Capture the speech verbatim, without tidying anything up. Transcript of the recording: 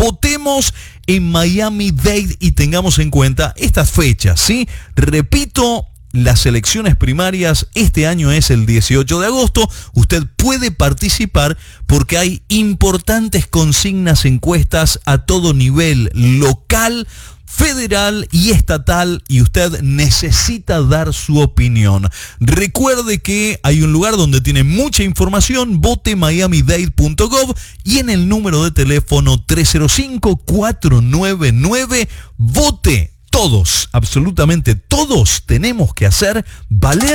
Votemos en Miami-Dade y tengamos en cuenta estas fechas, ¿sí? Repito, las elecciones primarias este año es el dieciocho de agosto. Usted puede participar porque hay importantes consignas, encuestas a todo nivel, local, federal y estatal, y usted necesita dar su opinión. Recuerde que hay un lugar donde tiene mucha información, vote miami dade punto gov, y en el número de teléfono tres cero cinco, cuatro nueve nueve, vote. Todos, absolutamente todos, tenemos que hacer valer